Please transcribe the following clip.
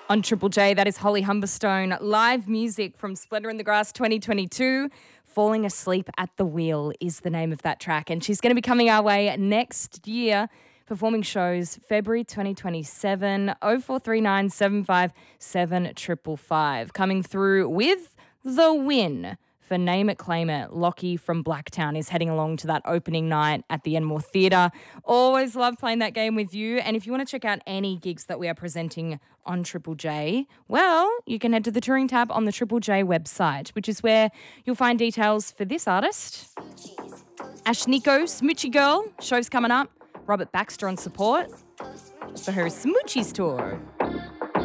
On Triple J, that is Holly Humberstone. Live music from Splendour in the Grass 2022. Falling Asleep at the Wheel is the name of that track. And she's going to be coming our way next year, performing shows February 2027, 0439 757 555. Coming through with the win for Name It, Claim It. Lockie from Blacktown is heading along to that opening night at the Enmore Theatre. Always love playing that game with you. And if you want to check out any gigs that we are presenting on Triple J, well, you can head to the touring tab on the Triple J website, which is where you'll find details for this artist. Ashniko, Smoochie Girl, show's coming up. Robert Baxter on support for her Smoochies tour.